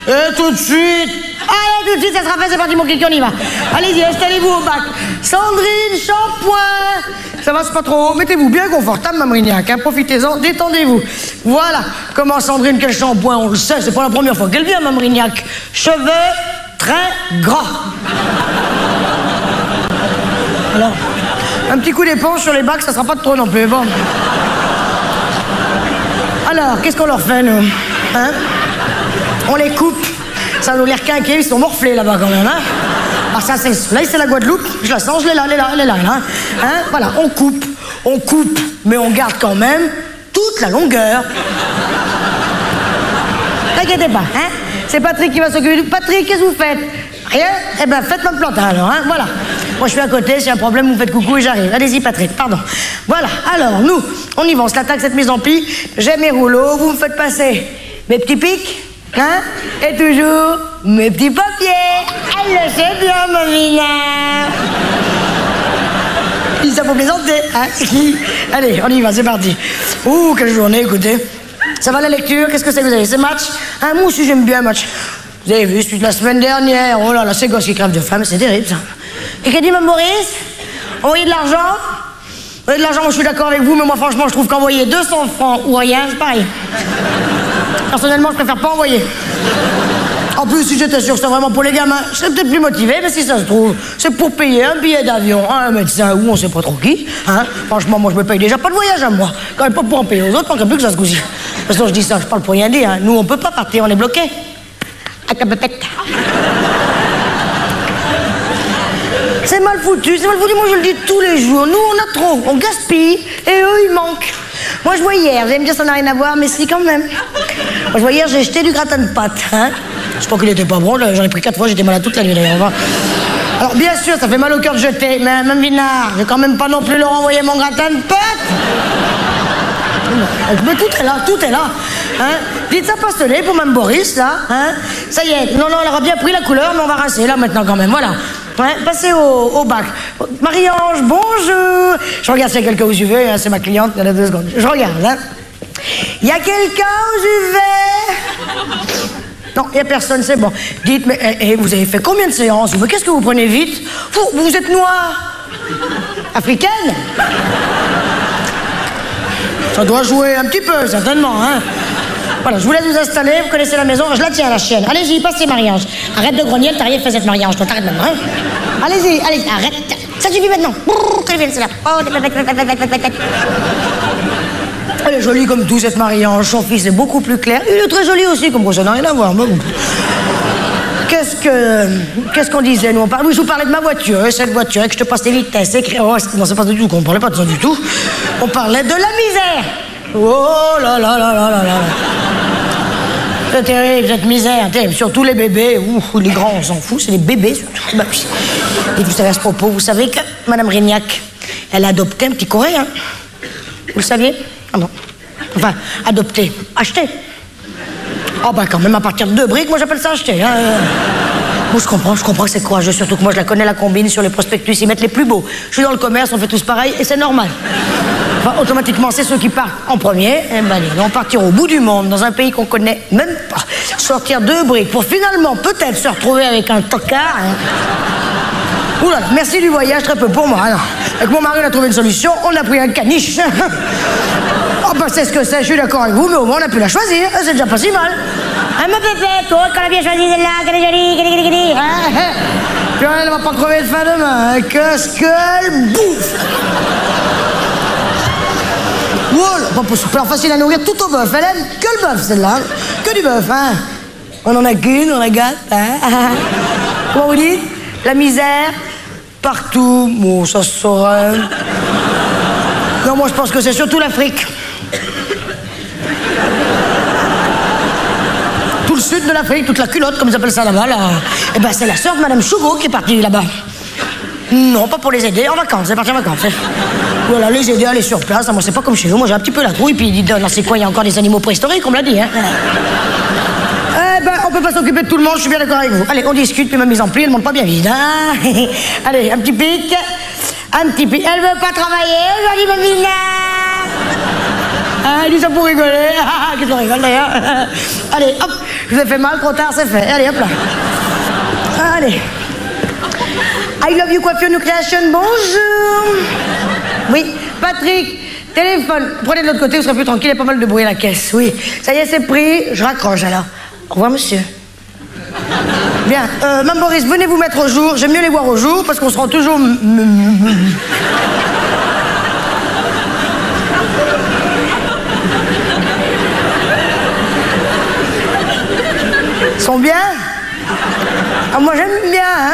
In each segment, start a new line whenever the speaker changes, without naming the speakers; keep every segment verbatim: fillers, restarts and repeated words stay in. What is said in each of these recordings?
Et tout de suite. Allez, tout de suite, ça sera fait, c'est parti, mon kiki, on y va. Allez-y, installez-vous au bac. Sandrine, shampoing. Ça va, c'est pas trop haut. Mettez-vous bien confortable, Mme Rignac, hein. Profitez-en, détendez-vous. Voilà. Comment Sandrine, quel shampoing, on le sait, c'est pas la première fois qu'elle vient, Mme Rignac. Cheveux très gras. Alors, un petit coup d'éponge sur les bacs, ça sera pas de trop non plus, bon. Alors, qu'est-ce qu'on leur fait, nous? Hein? On les coupe. Ça nous l'air quinqué, ils sont morflés là-bas quand même, hein? Ah, ça, c'est... Là, c'est la Guadeloupe. Je la sens, je l'ai là, elle est là, elle est là, là. Hein? Voilà, on coupe, on coupe, mais on garde quand même toute la longueur. T'inquiétez pas, hein? C'est Patrick qui va s'occuper du... Patrick, qu'est-ce que vous faites? Rien? Eh ben, faites ma plantain alors, hein? Voilà. Moi, je suis à côté, s'il y a un problème, vous me faites coucou et j'arrive. Allez-y, Patrick, pardon. Voilà, alors, nous, on y va, on se l'attaque cette mise en pli. J'ai mes rouleaux, vous me faites passer mes petits pics, hein? Et toujours mes petits papiers. Elle le sait bien, mamina. Ça faut plaisanter, hein? Allez, on y va, c'est parti. Ouh, quelle journée, écoutez. Ça va la lecture? Qu'est-ce que c'est que vous avez? C'est match? Hein, moi aussi, j'aime bien match. Vous avez vu, celui de la semaine dernière. Oh là là, c'est gosse qui crève de faim, c'est terrible, ça. Et qu'a dit, Mme Maurice? Envoyer de l'argent? Envoyer de l'argent, moi, je suis d'accord avec vous, mais moi, franchement, je trouve qu'envoyer deux cents francs ou rien, c'est pareil. Personnellement, je préfère pas envoyer. En plus, si j'étais sûr que c'était vraiment pour les gamins, je serais peut-être plus motivé, mais si ça se trouve, c'est pour payer un billet d'avion, un médecin ou on sait pas trop qui. Hein. Franchement, moi, je me paye déjà pas de voyage à moi. Quand même pas pour en payer aux autres, pas plus que ça se gousille. Parce que je dis ça, je parle pour rien dire. Hein. Nous, on peut pas partir, on est bloqué. C'est mal foutu, c'est mal foutu, moi je le dis tous les jours. Nous, on a trop, on gaspille, et eux, ils manquent. Moi, je vois hier, vous allez me dire ça n'a rien à voir, mais si, quand même. Moi, je vois hier, j'ai jeté du gratin de pâtes, hein. Je crois qu'il était pas bon, j'en ai pris quatre fois, j'étais malade toute la nuit, d'ailleurs. Alors, bien sûr, ça fait mal au cœur de jeter, mais même Vinard, je vais quand même pas non plus leur envoyer mon gratin de pâtes. Mais tout est là, tout est là. Hein? Dites ça pastonné pour Mme Boris, là. Hein? Ça y est, non, non, elle aura bien pris la couleur, mais on va rincer, là, maintenant, quand même, voilà. Ouais, passez au, au bac. Marie-Ange, bonjour. Je regarde s'il y a quelqu'un aux U V, hein, c'est ma cliente, il y en a deux secondes. Je regarde, hein. Il y a quelqu'un aux U V? Non, il n'y a personne, c'est bon. Dites, mais eh, eh, vous avez fait combien de séances? Qu'est-ce que vous prenez vite? Vous, vous êtes noire? Africaine? Ça doit jouer un petit peu, certainement, hein. Voilà, je vous laisse vous installer, vous connaissez la maison, je la tiens, la chienne. Allez-y, passez, Marie-Ange. Arrête de grogner, t'as rien fait cette Marie-Ange, toi, t'arrêtes maintenant, hein. Allez-y, allez, arrête. Ça suffit maintenant. Elle est jolie comme tout, cette Marie-Ange. Son fils est beaucoup plus clair. Il est très joli aussi, comme quoi ça n'a rien à voir. Qu'est-ce que... Qu'est-ce qu'on disait, nous? On parle... Oui, je vous parlais de ma voiture, et cette voiture, et que je te passe les vitesses, écrit... Oh, non, c'est pas du tout, on parlait pas de ça du tout. On parlait de la misère. Oh là là là là là là. C'est terrible, cette misère, terrible. Surtout les bébés, ouh, les grands, on s'en fout, c'est les bébés surtout. Bah, oui. Et vous savez, à ce propos, vous savez que Mme Rignac, elle a adopté un petit Coréen. Vous le saviez? Ah bon. Enfin, adopté, acheté. Ah oh, bah quand même, à partir de deux briques, moi j'appelle ça acheter. Hein. Moi je comprends, je comprends que c'est courageux, surtout que moi je la connais, la combine, sur les prospectus, ils mettent les plus beaux. Je suis dans le commerce, on fait tous pareil, et c'est normal. Enfin, automatiquement, c'est ceux qui partent en premier. Eh ben, ils vont partir au bout du monde, dans un pays qu'on connaît même pas. Sortir deux briques pour finalement peut-être se retrouver avec un tocard. Hein. Ouh là là, merci du voyage, très peu pour moi. Alors, avec mon mari, on a trouvé une solution, on a pris un caniche. Oh ben, c'est ce que c'est, je suis d'accord avec vous, mais au moins on a pu la choisir, c'est déjà pas si mal. Hein, ma pépette, toi, qu'on a bien choisi celle-là, qu'elle est jolie, qu'elle est jolie, qu'elle est jolie. Hein? Puis elle va pas crever de faim demain, hein. Qu'est-ce qu'elle bouffe! Voilà, pas super facile à nourrir tout au bœuf. Elle aime que le bœuf, celle-là. Que du bœuf, hein. On en a qu'une, on la gâte, hein. Comment vous dites? La misère, partout. Bon, ça se saurait. Non, moi, je pense que c'est surtout l'Afrique. Tout le sud de l'Afrique, toute la culotte, comme ils appellent ça là-bas, là. Eh ben, c'est la sœur de Madame Chougo qui est partie là-bas. Non, pas pour les aider, en vacances, elle est partie en vacances. Voilà, les aider à aller sur place. Moi, c'est pas comme chez nous. Moi, j'ai un petit peu la trouille. Puis, dans ces coins, il y a encore des animaux préhistoriques, on me l'a dit. Hein. Eh ben, on peut pas s'occuper de tout le monde. Je suis bien d'accord avec vous. Allez, on discute. Puis ma mise en pli, elle monte pas bien vite. Hein. Allez, un petit pic. Un petit pic. Elle veut pas travailler aujourd'hui, ma mine. Ah, elle dit ça pour rigoler. Qu'est-ce qu'on rigole, d'ailleurs. Allez, hop. Je vous ai fait mal, trop tard, c'est fait. Allez, hop là. Allez. I love you coiffure new creation, bonjour. Oui, Patrick, téléphone. Prenez de l'autre côté, vous serez plus tranquille, il y a pas mal de bruit à la caisse. Oui, ça y est, c'est pris, je raccroche alors. Au revoir, monsieur. Bien, euh, Mme Boris, venez vous mettre au jour. J'aime mieux les voir au jour parce qu'on se rend toujours... Ils sont bien? Ah, moi j'aime bien, hein?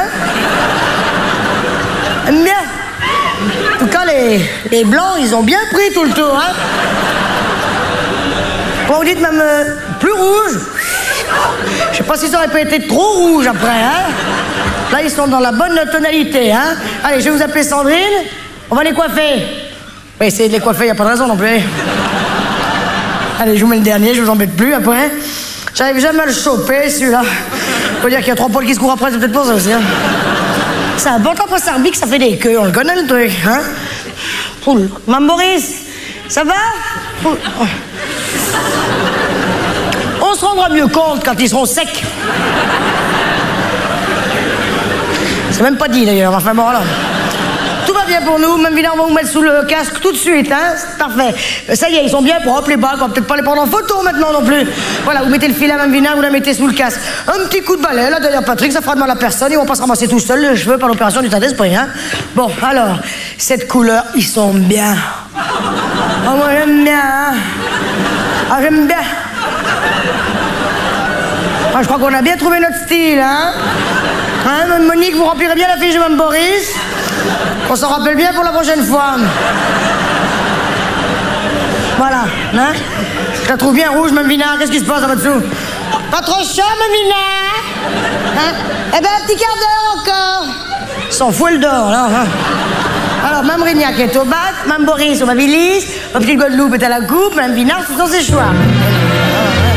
J'aime bien. En tout cas, les, les blancs, ils ont bien pris tout le tour, hein? Quand vous dites même euh, plus rouge, je sais pas si ça aurait pas été trop rouge après, hein? Là, ils sont dans la bonne tonalité, hein? Allez, je vais vous appeler Sandrine. On va les coiffer. On va essayer de les coiffer, il n'y a pas de raison non plus. Allez, je vous mets le dernier, je vous embête plus après. J'arrive jamais à le choper, celui-là. Faut dire qu'il y a trois poils qui se courent après, c'est peut-être pour ça aussi, hein? C'est important pour Sarbic, ça fait des queues, on le connaît le truc, hein? Poule. Mme Boris, ça va? Poule. On se rendra mieux compte quand ils seront secs. C'est même pas dit d'ailleurs, enfin bon alors. Tout va bien pour nous, même Vina, on va vous mettre sous le casque tout de suite, hein? C'est parfait. Ça y est, ils sont bien propres, les balles, on va peut-être pas les prendre en photo maintenant non plus. Voilà, vous mettez le fil à Mme Vina, vous la mettez sous le casque. Un petit coup de balai, là, derrière Patrick, ça fera de mal à personne, ils vont pas se ramasser tout seuls les cheveux par l'opération du tas d'esprit, hein? Bon, alors, cette couleur, ils sont bien. Ah, moi j'aime bien, hein? Ah, j'aime bien. Ah, je crois qu'on a bien trouvé notre style, hein? Hein, Monique, vous remplirez bien la fiche de Mme Boris? On s'en rappelle bien pour la prochaine fois. Voilà, hein? Je la trouve bien rouge, Mme Vina. Qu'est-ce qui se passe là-dessous? Pas trop chaud, Mme Vina? Hein? Eh ben, un petit quart d'heure encore. S'en fout le dehors, là. Hein? Alors, Mme Rignac est au bac, Mme Boris au Babilis, le petit Guadeloupe est à la coupe, Mme Vina, ce sont ses choix.